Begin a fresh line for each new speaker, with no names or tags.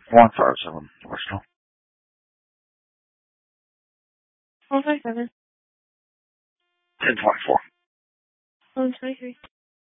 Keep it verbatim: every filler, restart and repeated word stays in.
one five seven, Arsenal.
one five seven.
ten twenty-four.
one twenty-three.